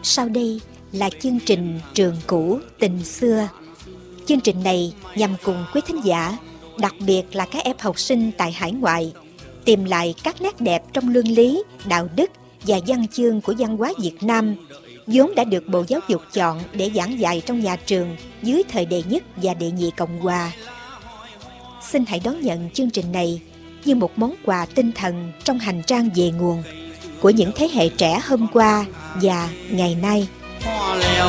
Sau đây là chương trình Trường cũ tình xưa. Chương trình này nhằm cùng quý thính giả, đặc biệt là các em học sinh tại hải ngoại, tìm lại các nét đẹp trong luân lý, đạo đức và văn chương của văn hóa Việt Nam, vốn đã được Bộ Giáo dục chọn để giảng dạy trong nhà trường dưới thời đệ nhất và đệ nhị Cộng hòa. Xin hãy đón nhận chương trình này như một món quà tinh thần trong hành trang về nguồn của những thế hệ trẻ hôm qua và ngày nay.